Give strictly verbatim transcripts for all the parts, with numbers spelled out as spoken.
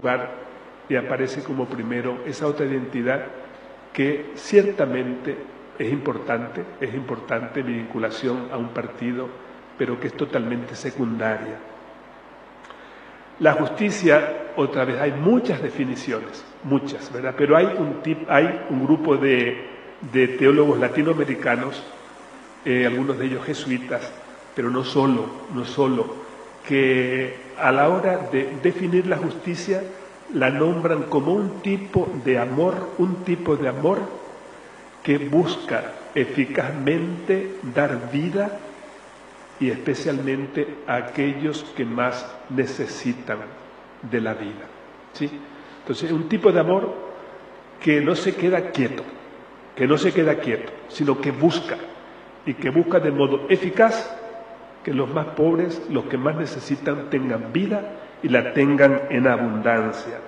lugar y aparece como primero esa otra identidad que ciertamente es importante, es importante mi vinculación a un partido, pero que es totalmente secundaria. La justicia, otra vez, hay muchas definiciones, muchas, ¿verdad? Pero hay un, tip, hay un grupo de, de teólogos latinoamericanos, eh, algunos de ellos jesuitas, pero no solo, no solo, que a la hora de definir la justicia la nombran como un tipo de amor, un tipo de amor que busca eficazmente dar vida y especialmente a aquellos que más necesitan de la vida, ¿sí? Entonces, un tipo de amor que no se queda quieto, que no se queda quieto, sino que busca, y que busca de modo eficaz que los más pobres, los que más necesitan, tengan vida y la tengan en abundancia.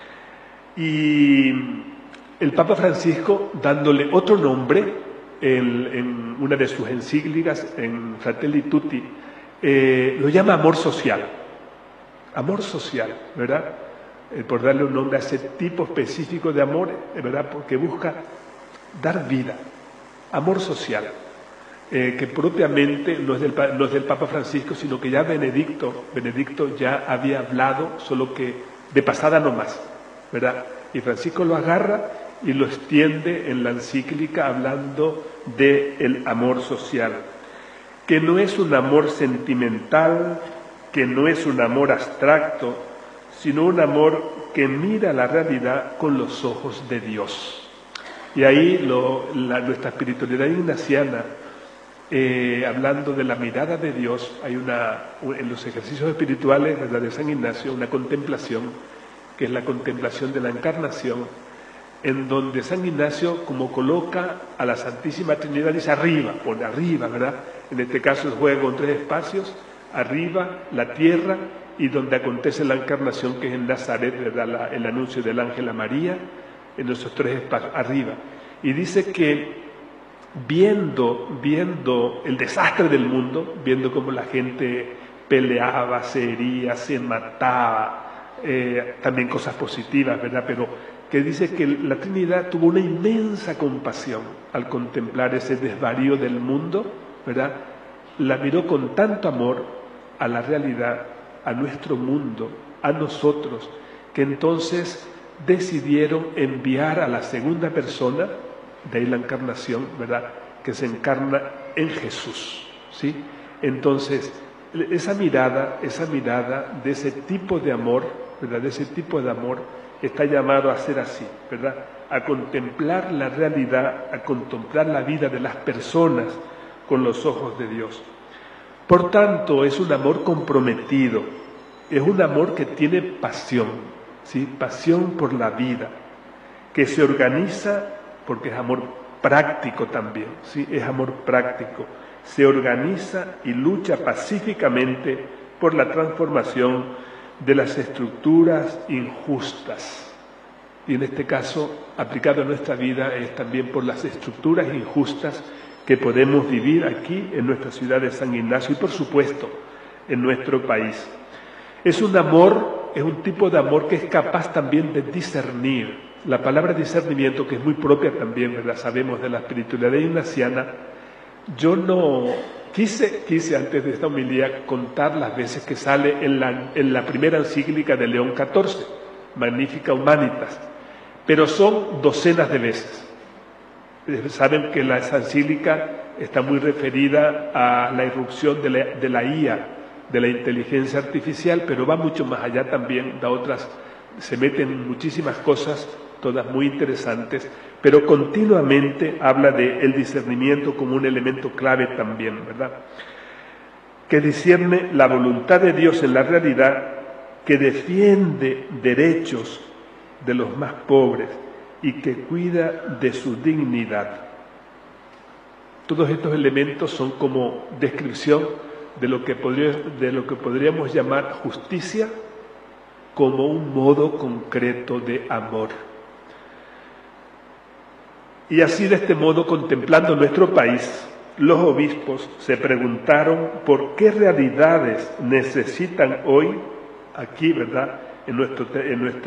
Y el Papa Francisco, dándole otro nombre, en, en una de sus encíclicas, en Fratelli Tutti, eh, lo llama amor social. Amor social, ¿verdad? Eh, por darle un nombre a ese tipo específico de amor, ¿verdad? Porque busca dar vida. Amor social. Eh, que propiamente no es, del, no es del Papa Francisco, sino que ya Benedicto, Benedicto ya había hablado, solo que de pasada nomás, ¿verdad? Y Francisco lo agarra y lo extiende en la encíclica hablando del amor social, que no es un amor sentimental, que no es un amor abstracto, sino un amor que mira la realidad con los ojos de Dios. Y ahí lo, la, nuestra espiritualidad ignaciana, eh, hablando de la mirada de Dios, hay una, en los ejercicios espirituales, ¿verdad?, de San Ignacio, una contemplación, que es la contemplación de la encarnación, en donde San Ignacio como coloca a la Santísima Trinidad, dice arriba, pone arriba, ¿verdad? En este caso es juego con tres espacios, arriba, la tierra, y donde acontece la encarnación, que es en Nazaret, ¿verdad?, la, el anuncio del ángel a María, en esos tres espacios, arriba. Y dice que viendo, viendo el desastre del mundo, viendo cómo la gente peleaba, se hería, se mataba, eh, también cosas positivas, ¿verdad?, pero que dice que la Trinidad tuvo una inmensa compasión al contemplar ese desvarío del mundo, ¿verdad? La miró con tanto amor a la realidad, a nuestro mundo, a nosotros, que entonces decidieron enviar a la segunda persona, de ahí la encarnación, ¿verdad?, que se encarna en Jesús, ¿sí? Entonces, esa mirada, esa mirada de ese tipo de amor, ¿verdad?, de ese tipo de amor, está llamado a ser así, ¿verdad?, a contemplar la realidad, a contemplar la vida de las personas con los ojos de Dios. Por tanto, es un amor comprometido, es un amor que tiene pasión, ¿sí?, pasión por la vida, que se organiza, porque es amor práctico también, ¿sí?, es amor práctico, se organiza y lucha pacíficamente por la transformación de las estructuras injustas. Y en este caso, aplicado a nuestra vida, es también por las estructuras injustas que podemos vivir aquí en nuestra ciudad de San Ignacio y, por supuesto, en nuestro país. Es un amor, es un tipo de amor que es capaz también de discernir. La palabra discernimiento, que es muy propia también, ¿verdad?, sabemos de la espiritualidad ignaciana. Yo no quise, quise antes de esta homilía contar las veces que sale en la, en la primera encíclica de León catorce, Magnificat Humanitas, pero son docenas de veces. Saben que la, esa encíclica está muy referida a la irrupción de la, de la I A, de la inteligencia artificial, pero va mucho más allá también, da otras, se meten muchísimas cosas, todas muy interesantes, pero continuamente habla del discernimiento como un elemento clave también, ¿verdad?, que discierne la voluntad de Dios en la realidad, que defiende derechos de los más pobres y que cuida de su dignidad. Todos estos elementos son como descripción de lo que podría, de lo que podríamos llamar justicia como un modo concreto de amor. Y así, de este modo, contemplando nuestro país, los obispos se preguntaron por qué realidades necesitan hoy, aquí, ¿verdad?, en nuestro, en nuestra